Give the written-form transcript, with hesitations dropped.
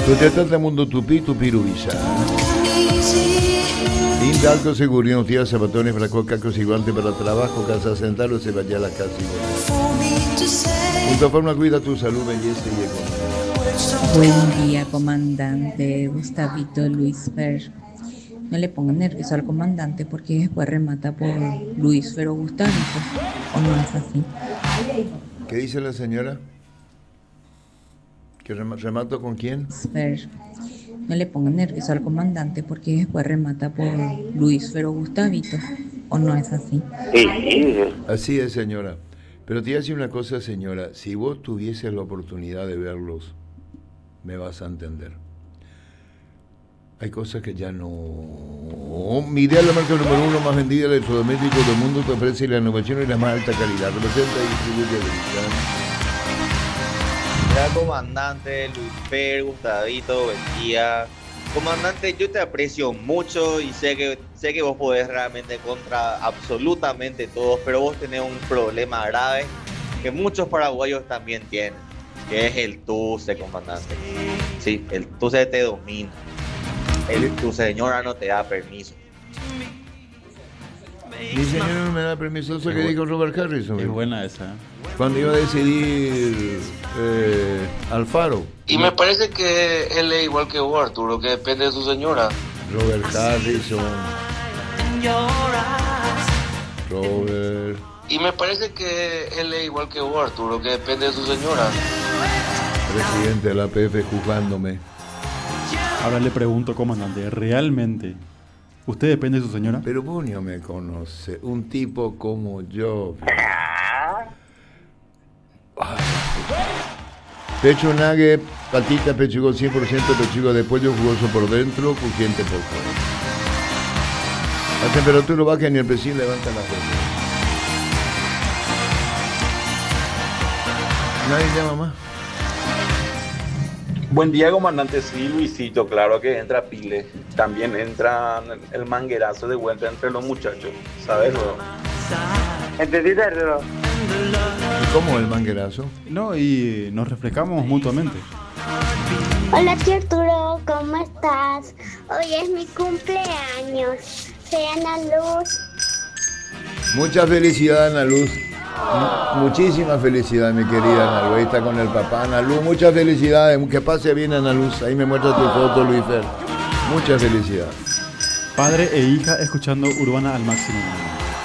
Società Mundo Tupì, Tupiruvisa. Indalto seguridad, días, zapatones, fracos, cacos y guantes para trabajo, casa sentarlo, se vaya a la casa y junto a forma cuida tu salud, belleza y economía. Buen día, comandante Gustavito Luis Fer. No le ponga nervioso al comandante porque después remata por Luis Fer o Gustavito. ¿O no es así? ¿Qué dice la señora? ¿Que remato con quién? Fer. No le ponga nervioso al comandante porque después remata por Luis Fer o Gustavito. ¿O no es así? Así es, señora. Pero te voy a decir una cosa, señora. Si vos tuvieses la oportunidad de verlos, me vas a entender. Hay cosas que ya no... Midea, la marca número 1 más vendida de electrodomésticos del mundo, te ofrece la innovación y la más alta calidad. Representa y distribuye Hola, comandante Luis Fer, Gustavito, buen día. Comandante, yo te aprecio mucho y sé que vos podés realmente contra absolutamente todos, pero vos tenés un problema grave que muchos paraguayos también tienen, que es el tuce, comandante. Sí, el tuce te domina. Tu señora no te da permiso. Mi señora no me da permiso, eso que dijo Robert Harrison. Es buena esa. Cuando iba a decidir Alfaro. Y me parece que él es igual que vos, Arturo, que depende de su señora. Robert Harrison. Robert. Y me parece que él es igual que vos, Arturo, que depende de su señora. Presidente de la APF juzgándome. Ahora le pregunto, comandante, ¿realmente usted depende de su señora? Pero vos no me conoce. Un tipo como yo. Pecho nugget, patita, pechugo 100%, pechugo de pollo jugoso por dentro, crujiente por fuera. La temperatura baja y el presión levanta la fuerza. Nadie llama más. Buen día, comandante. Sí, Luisito, claro que entra Pile. También entra el manguerazo de vuelta entre los muchachos. ¿Sabes? ¿Entendiste? ¿Cómo el manguerazo? No, y nos refrescamos mutuamente. Hola, tío Arturo, ¿cómo estás? Hoy es mi cumpleaños. Soy Ana Luz. Mucha felicidad, Ana Luz. Muchísima felicidad, mi querida Ana Luz. Ahí está con el papá, Ana Luz. Muchas felicidades. Que pase bien, Ana Luz. Ahí me muestra tu foto, Luis Fer. Mucha felicidad. Padre e hija escuchando Urbana al máximo.